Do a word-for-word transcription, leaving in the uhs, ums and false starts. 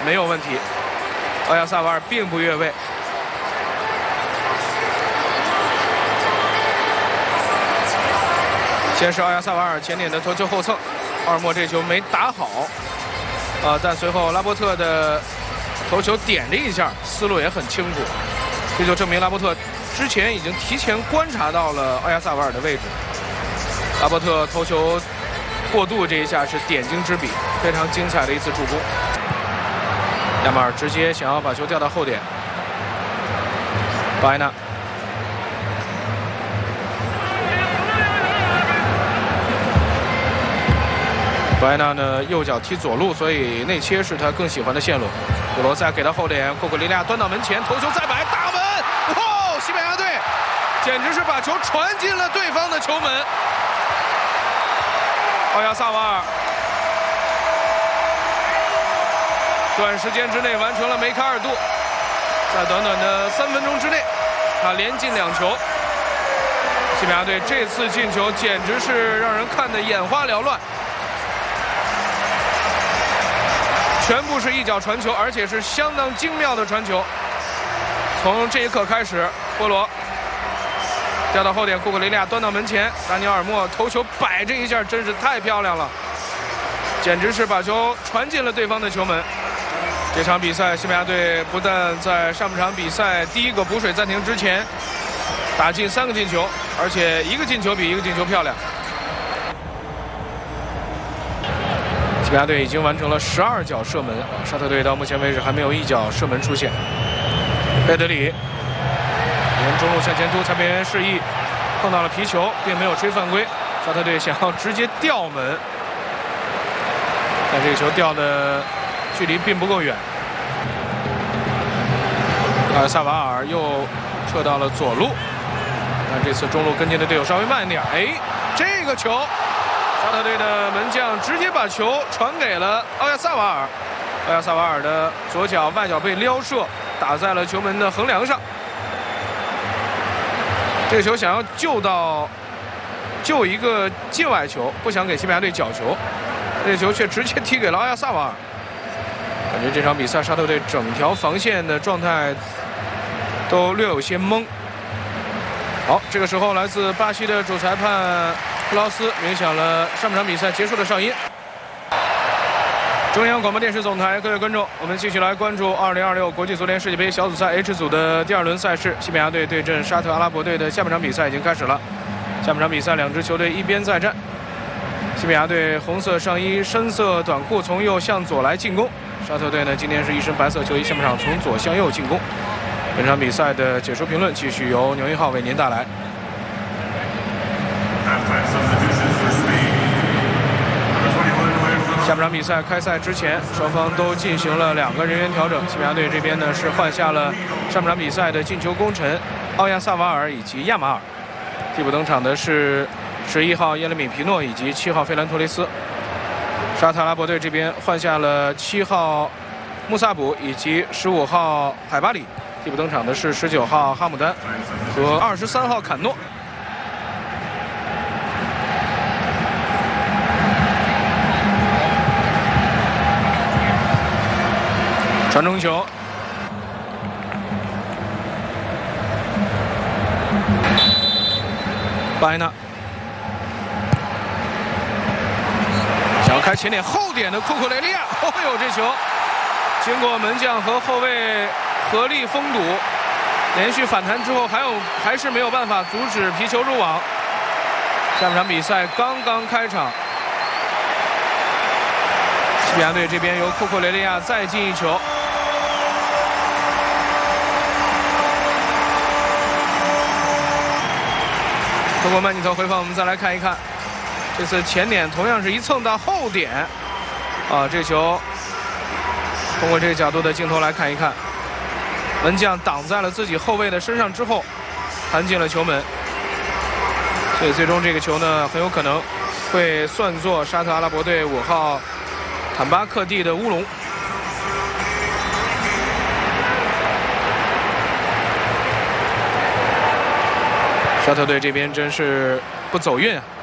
没有问题。奥亚萨瓦尔并不越位。先是奥亚萨瓦尔前点的头球后蹭，奥尔莫这球没打好，啊，但随后拉波特的头球点了一下，思路也很清楚，这就证明拉波特之前已经提前观察到了奥亚萨瓦尔的位置。拉波特头球过渡这一下是点睛之笔，非常精彩的一次助攻。亚马尔直接想要把球调到后点，巴埃纳。巴埃纳呢右脚踢左路，所以内切是他更喜欢的线路。古罗塞给到后点，库库雷利亚端到门前，头球再摆大门，哇！西班牙队简直是把球传进了对方的球门。奥亚萨瓦尔短时间之内完成了梅开二度，在短短的三分钟之内，他连进两球。西班牙队这次进球简直是让人看得眼花缭乱。全部是一脚传球，而且是相当精妙的传球。从这一刻开始，波罗调到后点，库库雷利亚端到门前，达尼尔莫头球摆这一下真是太漂亮了，简直是把球传进了对方的球门。这场比赛，西班牙队不但在上半场比赛第一个补水暂停之前打进三个进球，而且一个进球比一个进球漂亮。西班牙队已经完成了十二脚射门，沙特队到目前为止还没有一脚射门出现。贝德里沿中路向前突，裁判员示意碰到了皮球，并没有吹犯规。沙特队想要直接吊门，但这个球吊的距离并不够远。阿尔萨瓦尔又撤到了左路，但这次中路跟进的队友稍微慢一点。哎，这个球！沙特队的门将直接把球传给了奥亚萨瓦尔，奥亚萨瓦尔的左脚外脚被撩射，打在了球门的横梁上。这个球想要救到救一个界外球，不想给西班牙队角球，这个球却直接踢给了奥亚萨瓦尔。感觉这场比赛沙特队整条防线的状态都略有些懵。好，这个时候来自巴西的主裁判布劳斯鸣响了上半场比赛结束的哨音。中央广播电视总台，各位观众，我们继续来关注二零二六国际足联世界杯小组赛 H 组的第二轮赛事，西班牙队对阵沙特阿拉伯队的下半场比赛已经开始了。下半场比赛，两支球队一边再战。西班牙队红色上衣、深色短裤，从右向左来进攻；沙特队呢，今天是一身白色球衣，下半场从左向右进攻。本场比赛的解说评论继续由牛一浩为您带来。下半场比赛开赛之前，双方都进行了两个人员调整。西班牙队这边呢是换下了上半场比赛的进球功臣奥亚萨瓦尔以及亚马尔，替补登场的是十一号耶勒米皮诺以及七号费兰托雷斯。沙特阿拉伯队这边换下了七号穆萨卜以及十五号海巴里，替补登场的是十九号哈姆丹和二十三号坎诺。传中球，巴埃纳想要开前点后点的库库雷利亚，哦呦，这球经过门将和后卫合力封堵，连续反弹之后，还有还是没有办法阻止皮球入网。下半场比赛刚刚开场，西班牙队这边由库库雷利亚再进一球。通过慢镜头回放，我们再来看一看，这次前点同样是一蹭到后点，啊，这球通过这个角度的镜头来看一看，门将挡在了自己后卫的身上之后，弹进了球门，所以最终这个球呢，很有可能会算作沙特阿拉伯队五号坦巴克蒂的乌龙。沙特队这边真是不走运啊！